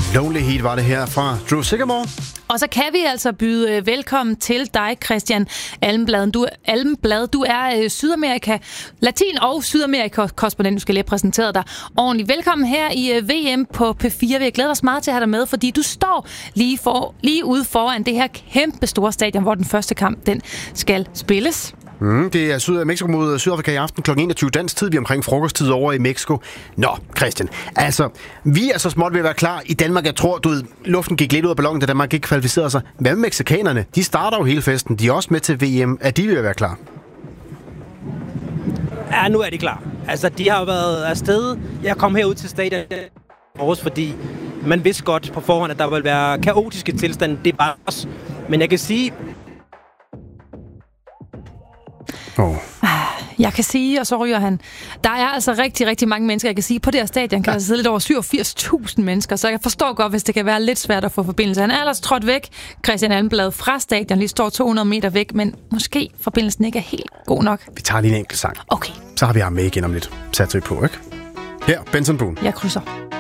Lonely Heat var det her fra Drew Sigamore. Og så kan vi altså byde velkommen til dig, Christian Almblad. Du er Latin- og Sydamerika-korrespondent. Du skal lige have præsenteret dig ordentligt. Velkommen her i VM på P4. Vi glæder os meget til at have dig med, fordi du står lige ude foran det her kæmpe store stadion, hvor den første kamp den skal spilles. Det er Mexico mod Sydafrika i aften kl. 21 dansk tid. Vi er omkring frokosttid over i Mexico. Nå, Christian, altså, vi er så småt ved at være klar i Danmark. Jeg tror, luften gik lidt ud af ballonen, da Danmark ikke kvalificerede sig. Hvad med mexikanerne? De starter jo hele festen. De er også med til VM. Er de ved at være klar? Ja, nu er de klar. Altså, de har jo været afsted. Jeg kom herud til stadion også, fordi man vidste godt på forhånd, at der ville være kaotiske tilstande. Det er bare os. Men jeg kan sige... Jeg kan sige, og så ryger han. Der er altså rigtig, rigtig mange mennesker. Jeg kan sige, på det her stadion kan der sidde lidt over 87.000 mennesker, så jeg forstår godt, hvis det kan være lidt svært at få forbindelse. Han er ellers trådt væk, Christian Almblad, fra stadion, lige står 200 meter væk, men måske forbindelsen ikke er helt god nok. Vi tager lige en enkelt sang. Okay. Så har vi ham med igen om lidt. Satser vi på, ikke? Her, Benson Boone. Jeg krydser.